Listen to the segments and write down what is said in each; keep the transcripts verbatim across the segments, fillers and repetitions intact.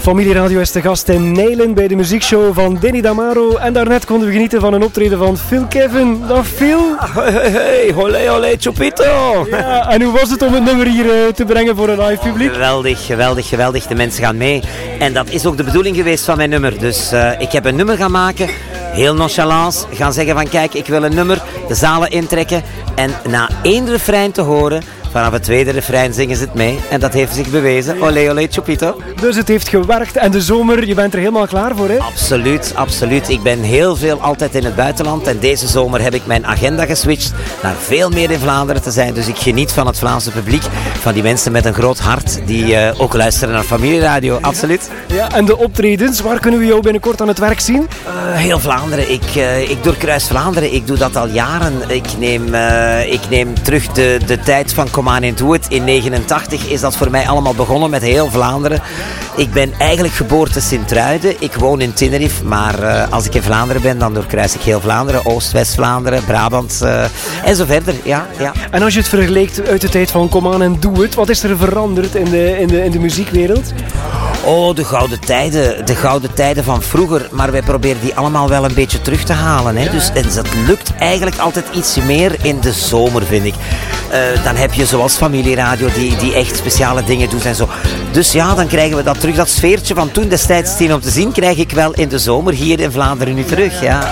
Familieradio is te gast in Nijlen bij de muziekshow van Danny Damaro. En daarnet konden we genieten van een optreden van Phil Kevin. Dag Phil. Hey, hey, hey, olé, olé, chupito. Ja, en hoe was het om het nummer hier uh, te brengen voor een live publiek? Oh, geweldig, geweldig, geweldig. De mensen gaan mee. En dat is ook de bedoeling geweest van mijn nummer. Dus uh, ik heb een nummer gaan maken. Heel nonchalant. Gaan zeggen van kijk, ik wil een nummer. De zalen intrekken. En na één refrein te horen... Vanaf het tweede refrein zingen ze het mee. En dat heeft zich bewezen. Olé, olé, chupito. Dus het heeft gewerkt. En de zomer, je bent er helemaal klaar voor, hè? Absoluut, absoluut. Ik ben heel veel altijd in het buitenland. En deze zomer heb ik mijn agenda geswitcht naar veel meer in Vlaanderen te zijn. Dus ik geniet van het Vlaamse publiek. Van die mensen met een groot hart die uh, ook luisteren naar Familieradio. Absoluut. Ja, en de optredens, waar kunnen we jou binnenkort aan het werk zien? Uh, heel Vlaanderen. Ik, uh, ik doorkruis Vlaanderen. Ik doe dat al jaren. Ik neem, uh, ik neem terug de, de tijd van Come On and Do It. In negenentachtig is dat voor mij allemaal begonnen met heel Vlaanderen. Ik ben eigenlijk geboren te Sint-Truiden. Ik woon in Tenerife, maar uh, als ik in Vlaanderen ben, dan doorkruis ik heel Vlaanderen. Oost, West-Vlaanderen, Brabant uh, en zo verder. Ja, ja. En als je het vergelijkt uit de tijd van Come On and Do It, wat is er veranderd in de, in de, in de muziekwereld? Oh, de gouden tijden. De gouden tijden van vroeger. Maar wij proberen die allemaal wel een beetje terug te halen. Hè? Dus, en dat lukt eigenlijk altijd iets meer in de zomer, vind ik. Uh, dan heb je zoals Familieradio die, die echt speciale dingen doet en zo. Dus ja, dan krijgen we dat terug. Dat sfeertje van toen destijds tien om te zien, krijg ik wel in de zomer hier in Vlaanderen nu terug. Ja.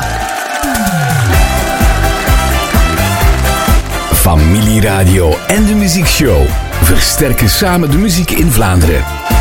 Familieradio en de muziekshow versterken samen de muziek in Vlaanderen.